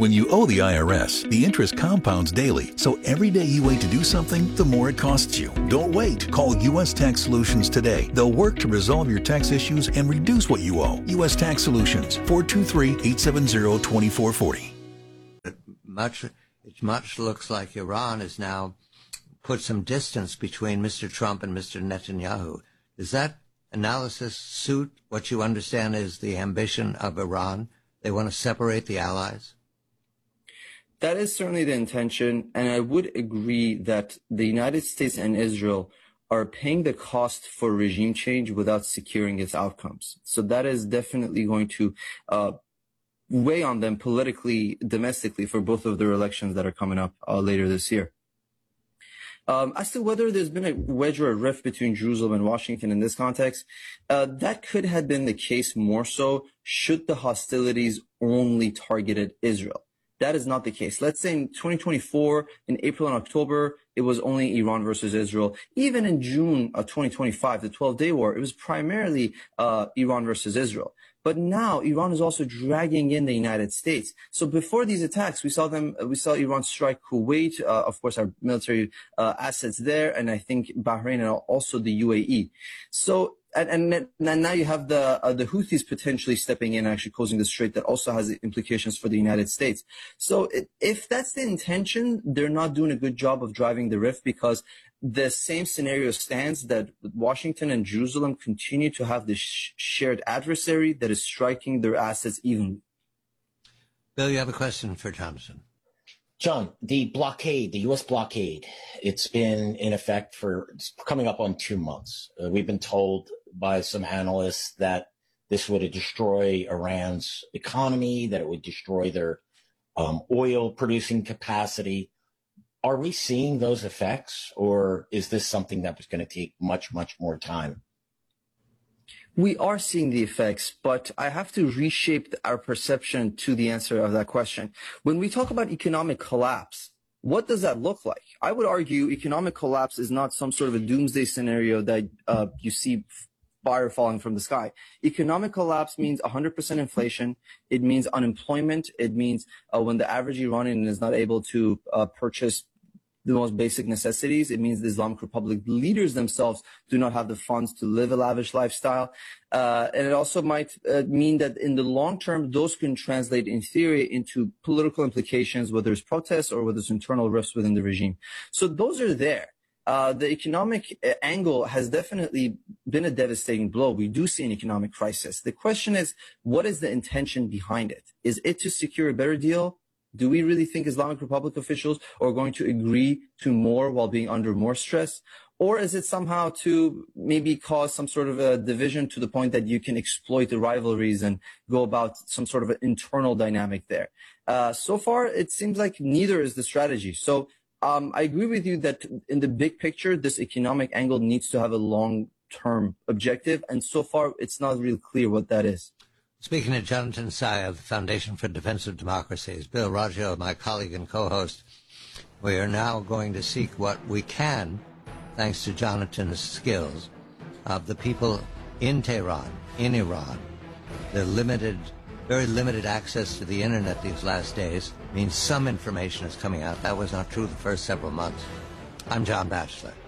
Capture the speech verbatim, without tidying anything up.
When you owe the I R S, the interest compounds daily, so every day you wait to do something, the more it costs you. Don't wait. Call U S Tax Solutions today. They'll work to resolve your tax issues and reduce what you owe. U S Tax Solutions, four two three, eight seven zero, two four four zero. Much, it much looks like Iran has now put some distance between Mister Trump and Mister Netanyahu. Does that analysis suit what you understand is the ambition of Iran? They want to separate the allies? That is certainly the intention, and I would agree that the United States and Israel are paying the cost for regime change without securing its outcomes. So that is definitely going to uh, weigh on them politically, domestically, for both of their elections that are coming up uh, later this year. Um, as to whether there's been a wedge or a rift between Jerusalem and Washington in this context, uh, that could have been the case more so should the hostilities only targeted Israel. That is not the case. Let's say in twenty twenty-four, in April and October, it was only Iran versus Israel. Even in June of twenty twenty-five, the twelve-day war, it was primarily uh, Iran versus Israel. But now Iran is also dragging in the United States. So before these attacks, we saw them, we saw Iran strike Kuwait, uh, of course, our military uh, assets there, and I think Bahrain and also the U A E. So And, and, and now you have the uh, the Houthis potentially stepping in, actually closing the strait. That also has implications for the United States. So it, if that's the intention, they're not doing a good job of driving the rift, because the same scenario stands that Washington and Jerusalem continue to have this sh shared adversary that is striking their assets evenly. Bill, you have a question for Jonathan. John, the blockade, the U S blockade, it's been in effect for it's coming up on two months. Uh, we've been told by some analysts that this would destroy Iran's economy, that it would destroy their um, oil producing capacity. Are we seeing those effects, or is this something that was going to take much, much more time? We are seeing the effects, but I have to reshape our perception to the answer of that question. When we talk about economic collapse, what does that look like? I would argue economic collapse is not some sort of a doomsday scenario that uh, you see fire falling from the sky. Economic collapse means one hundred percent inflation. It means unemployment. It means uh, when the average Iranian is not able to uh, purchase the most basic necessities. It means the Islamic Republic leaders themselves do not have the funds to live a lavish lifestyle. Uh, and it also might uh, mean that in the long term, those can translate in theory into political implications, whether it's protests or whether it's internal rifts within the regime. So those are there. Uh, the economic uh, angle has definitely been a devastating blow. We do see an economic crisis. The question is, what is the intention behind it? Is it to secure a better deal? Do we really think Islamic Republic officials are going to agree to more while being under more stress? Or is it somehow to maybe cause some sort of a division to the point that you can exploit the rivalries and go about some sort of an internal dynamic there? Uh, so far, it seems like neither is the strategy. So um, I agree with you that in the big picture, this economic angle needs to have a long-term objective. And so far, it's not really clear what that is. Speaking to Jonathan Tsai of the Foundation for Defense of Democracies, Bill Raggio, my colleague and co-host, we are now going to seek what we can, thanks to Jonathan's skills, of the people in Tehran, in Iran. The limited, very limited access to the internet these last days means some information is coming out. That was not true the first several months. I'm John Batchelor.